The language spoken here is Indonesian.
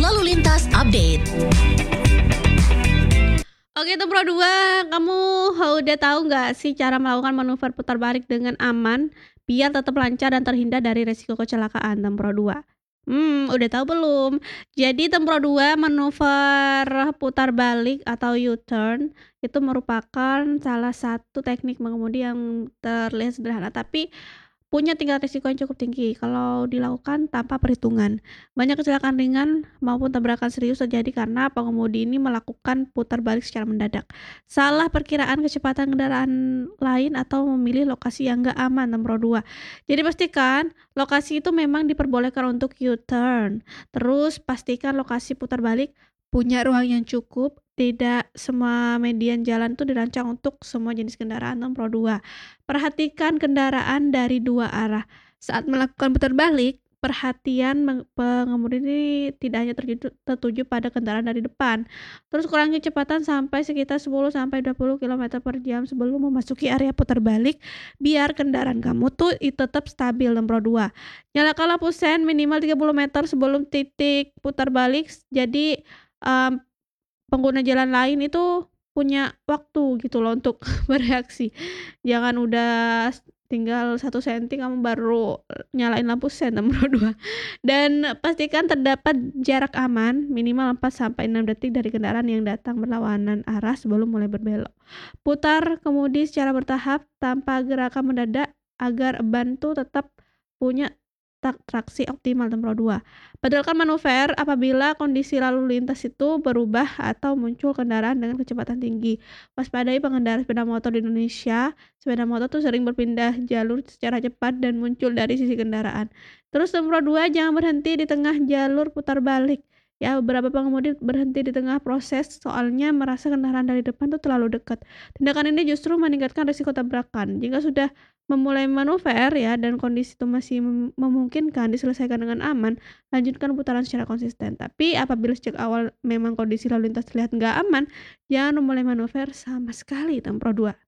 Lalu Lintas Update. Oke Tempro 2, kamu udah tahu nggak sih cara melakukan manuver putar balik dengan aman, biar tetap lancar dan terhindar dari resiko kecelakaan Tempro 2? Udah tahu belum? Jadi Tempro 2, manuver putar balik atau U-turn itu merupakan salah satu teknik mengemudi yang terlihat sederhana tapi punya tingkat risiko yang cukup tinggi kalau dilakukan tanpa perhitungan. Banyak kecelakaan ringan maupun tabrakan serius terjadi karena pengemudi ini melakukan putar balik secara mendadak, salah perkiraan kecepatan kendaraan lain atau memilih lokasi yang nggak aman Tempro 2. Jadi pastikan lokasi itu memang diperbolehkan untuk U-turn. Terus pastikan lokasi putar balik punya ruang yang cukup, tidak semua median jalan itu dirancang untuk semua jenis kendaraan Tempro 2. Perhatikan kendaraan dari dua arah. Saat melakukan putar balik, perhatian pengemudi ini tidak hanya tertuju pada kendaraan dari depan. Terus kurangi kecepatan sampai sekitar 10-20 km/jam sebelum memasuki area putar balik, biar kendaraan kamu tuh tetap stabil Tempro 2. Nyalakan lampu sen minimal 30 meter sebelum titik putar balik. Jadi pengguna jalan lain itu punya waktu gitu loh untuk bereaksi. Jangan udah tinggal 1 senti kamu baru nyalain lampu sen nomor 2. Dan pastikan terdapat jarak aman minimal 4-6 detik dari kendaraan yang datang berlawanan arah sebelum mulai berbelok. Putar kemudi secara bertahap tanpa gerakan mendadak agar ban tuh tetap punya traksi optimal Tempro 2. Pedalkan manuver apabila kondisi lalu lintas itu berubah atau muncul kendaraan dengan kecepatan tinggi. Waspadai pengendara sepeda motor di Indonesia. Sepeda motor tuh sering berpindah jalur secara cepat dan muncul dari sisi kendaraan. Terus Tempro 2, jangan berhenti di tengah jalur putar balik. Ya, beberapa pengemudi berhenti di tengah proses soalnya merasa kendaraan dari depan tuh terlalu dekat. Tindakan ini justru meningkatkan risiko tabrakan. Jika sudah memulai manuver ya dan kondisi itu masih memungkinkan diselesaikan dengan aman, lanjutkan putaran secara konsisten. Tapi apabila sejak awal memang kondisi lalu lintas terlihat nggak aman, jangan memulai manuver sama sekali Tempro 2.